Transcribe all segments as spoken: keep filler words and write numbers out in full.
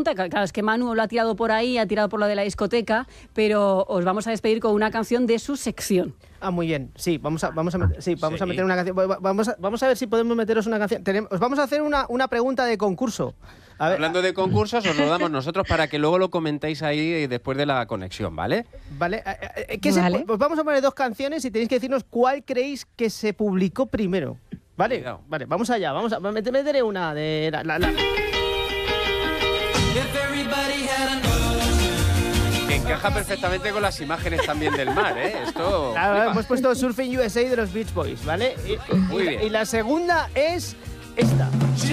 pregunta, claro, es que Manu lo ha tirado por ahí, ha tirado por lo de la discoteca, pero os vamos a despedir con una canción de su sección. Ah, muy bien. Sí, vamos a, vamos a, met- sí, vamos sí. a meter una canción. Vamos a, vamos a ver si podemos meteros una canción. Tenemos, os vamos a hacer una, una pregunta de concurso. A ver, Hablando de concursos, os lo damos nosotros para que luego lo comentéis ahí después de la conexión, ¿vale? Vale. ¿Qué Vale. se, pues vamos a poner dos canciones y tenéis que decirnos cuál creéis que se publicó primero. ¿Vale? Cuidado. Vale, vamos allá. Vamos a meter, meteré una de la, la, la. Que encaja perfectamente con las imágenes también del mar, ¿eh? Esto... Claro, flipa. hemos puesto Surfing U S A de los Beach Boys, ¿vale? Y, Muy y- bien. y la segunda es esta.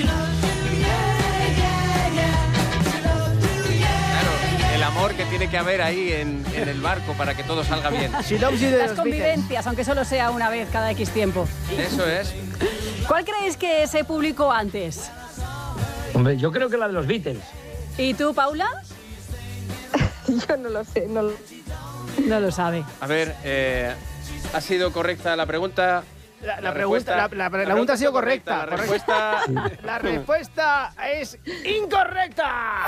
Claro, el amor que tiene que haber ahí en, en el barco para que todo salga bien. She Loves You de Las los Beatles. convivencias, aunque solo sea una vez cada X tiempo. Eso es. ¿Cuál creéis que se publicó antes? Hombre, yo creo que la de los Beatles. ¿Y tú, Paula? Yo no lo sé, no lo... No lo sabe. A ver, eh, ¿ha sido correcta la pregunta? La, la pregunta, la, la- la pregunta ha sido correcta. La respuesta... La respuesta es incorrecta.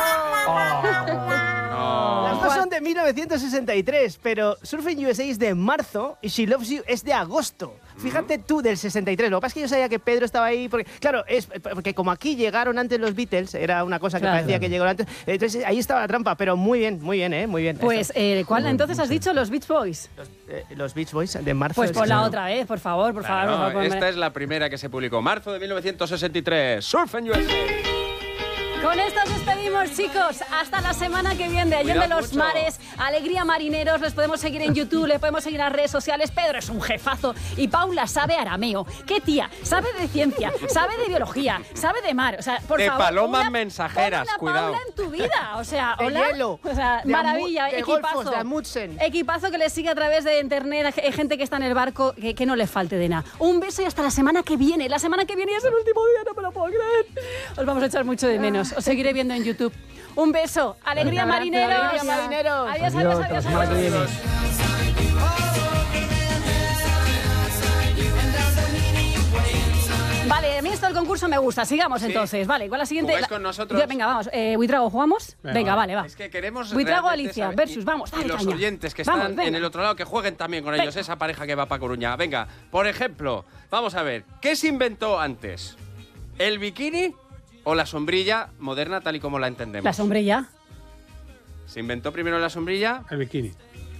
No. Las dos son de mil novecientos sesenta y tres, pero Surfing U S A es de marzo y She Loves You es de agosto. Fíjate tú, del sesenta y tres. Lo que pasa es que yo sabía que Pedro estaba ahí porque, claro, es porque como aquí llegaron antes los Beatles, era una cosa que Claro. parecía que llegó antes. Entonces ahí estaba la trampa, pero muy bien, muy bien, ¿eh? Muy bien. Pues, eh, ¿cuál entonces has dicho? ¿Los Beach Boys? Los, eh, los Beach Boys de marzo. Pues del ponla sesenta y tres. otra vez, por favor, por favor. Claro, por favor, esta ponme- es la primera que se publicó, marzo de mil novecientos sesenta y tres. Surfing U S A. Con esto os despedimos, chicos. Hasta la semana que viene. De Allende Cuidad los mucho. Mares, Alegría Marineros. Les podemos seguir en YouTube, les podemos seguir en las redes sociales. Pedro es un jefazo. Y Paula sabe arameo. ¿Qué tía? Sabe de ciencia, sabe de biología, sabe de mar. O sea, por De favor. palomas una- mensajeras, pon una cuidado. Paula en tu vida. O sea, De hola. hielo, O sea, de maravilla. Amu- de equipazo. golfos, de Amundsen. Equipazo que le sigue a través de internet. Hay gente que está en el barco, que, que no le falte de nada. Un beso y hasta la semana que viene. La semana que viene ya es el último día, no me lo puedo creer. Os vamos a echar mucho de menos. Os seguiré viendo en YouTube. Un beso. Alegría, Un abrazo, marineros. alegría, marineros. Adiós, adiós, Adiós, hasta la adiós. semana que adiós. viene. Vale, a mí esto del concurso me gusta. Sigamos entonces. Vale, ¿cuál es la siguiente? ¿Jugáis La- con nosotros? Ya, venga, vamos. Eh, Buitrago, ¿jugamos? Venga, Venga, vale, va. Es que queremos Buitrago, realmente Alicia, saber- versus, y- vamos, y dale los caña. oyentes que Vamos, están venga. en el otro lado que jueguen también con ellos, Venga. esa pareja que va para Coruña. Venga, por ejemplo, vamos a ver, ¿qué se inventó antes? ¿El bikini o la sombrilla moderna tal y como la entendemos? La sombrilla. ¿Se inventó primero la sombrilla? El bikini.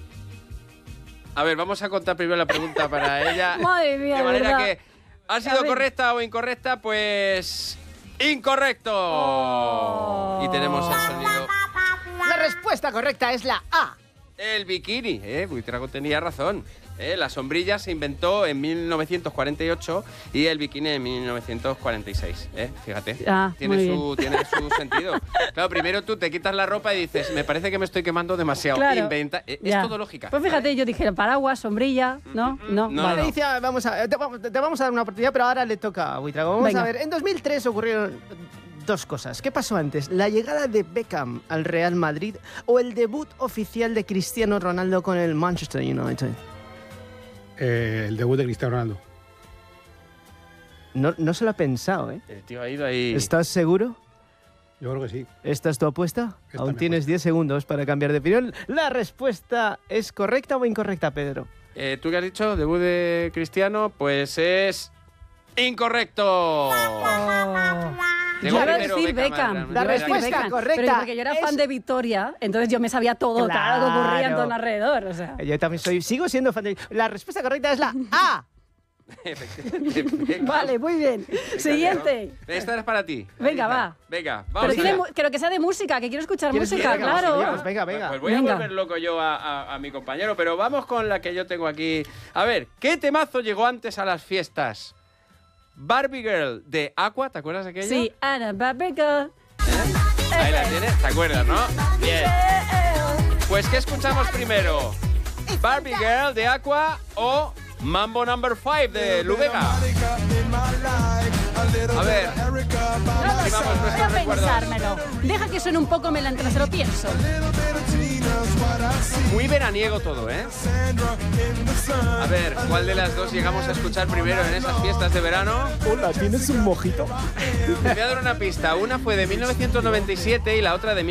A ver, vamos a contar primero la pregunta para ella. Madre mía, De manera verdad. que, ¿ha A sido ver. correcta o incorrecta? Pues... ¡incorrecto! Oh. Y tenemos el sonido... La respuesta correcta es la A. El bikini, ¿eh? Buitrago tenía razón. ¿eh? La sombrilla se inventó en mil novecientos cuarenta y ocho y el bikini en mil novecientos cuarenta y seis. ¿eh? Fíjate, Ah, tiene, muy su, tiene su sentido. Claro, primero tú te quitas la ropa y dices, me parece que me estoy quemando demasiado. Claro. Inventa, eh, es Ya. todo lógica. Pues fíjate, yo dije paraguas, sombrilla, ¿no? No, No, vale. no. Alicia, vamos a, te, vamos- te vamos a dar una oportunidad, pero ahora le toca a Buitrago. Vamos Venga. a ver, en dos mil tres ocurrieron dos cosas. ¿Qué pasó antes? ¿La llegada de Beckham al Real Madrid o el debut oficial de Cristiano Ronaldo con el Manchester United? Eh, el debut de Cristiano Ronaldo. No, no se lo ha pensado, ¿eh? El tío ha ido ahí... ¿Estás seguro? Yo creo que sí. ¿Esta es tu apuesta? Esta Aún mi tienes apuesta. diez segundos para cambiar de opinión. La respuesta es correcta o incorrecta, Pedro. Eh, ¿Tú qué has dicho? ¿Debut de Cristiano? Pues es... ¡incorrecto! Llegó Yo iba a primero decir Beckham. Beckham, Yo La iba a decir respuesta Beckham, correcta Pero porque yo era es- fan de Victoria, entonces yo me sabía todo, claro, lo que ocurría en todo el alrededor. O sea. Yo también soy, sigo siendo fan de... La respuesta correcta es la A. Efectivamente, Beckham. Vale, muy bien. Siguiente. Esta es para ti. Venga, Alicia. va. Venga, Pero, vamos tiene allá. mu- pero que sea de música, que quiero escuchar ¿Quieres música, venga, claro. vamos, pues venga, venga. Pues voy Venga. a volver loco yo a, a- a mi compañero, pero vamos con la que yo tengo aquí. A ver, ¿qué temazo llegó antes a las fiestas? Barbie Girl de Aqua, ¿te acuerdas de aquello? Sí, Ana Barbie Girl. Ahí la tienes, ¿te acuerdas, no? Bien. Pues, ¿qué escuchamos primero? ¿Barbie Girl de Aqua o Mambo Number five de Lubega? A ver, No lo sé, Vamos, voy a nuestros recuerdos. pensármelo. Deja que suene un poco melantela, se lo pienso. muy veraniego todo, ¿eh? A ver, ¿cuál de las dos llegamos a escuchar primero en esas fiestas de verano? Hola, ¿tienes un mojito? Te voy a dar una pista. Una fue de mil novecientos noventa y siete y la otra de